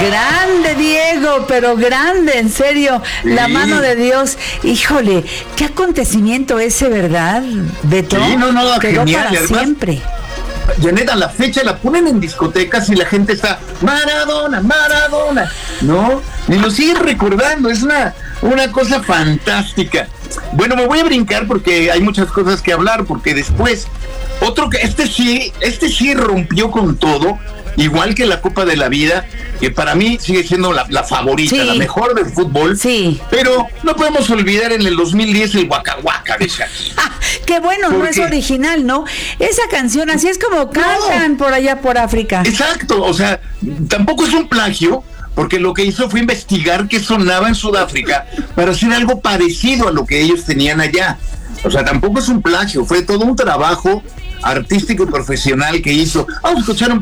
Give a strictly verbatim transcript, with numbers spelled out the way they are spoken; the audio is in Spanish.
Grande, Diego, pero grande, en serio, sí. La mano de Dios. Híjole, qué acontecimiento ese, ¿verdad? Beto, sí, no, no, quedó genial, para además, siempre. Janet, a la fecha la ponen en discotecas y la gente está Maradona, Maradona, ¿no? Y lo siguen recordando, es una, una cosa fantástica. Bueno, me voy a brincar porque hay muchas cosas que hablar, porque después, otro que, este sí, este sí rompió con todo, igual que la Copa de la Vida, que para mí sigue siendo la, la favorita, sí. La mejor del fútbol, sí. Pero no podemos olvidar en el dos mil diez el Waka Waka de Shakira. Ah, qué bueno, no es original, ¿no? Esa canción así es como cantan no. por allá por África. Exacto, o sea, tampoco es un plagio, porque lo que hizo fue investigar qué sonaba en Sudáfrica para hacer algo parecido a lo que ellos tenían allá. O sea, tampoco es un plagio, fue todo un trabajo artístico y profesional que hizo. Vamos a escuchar un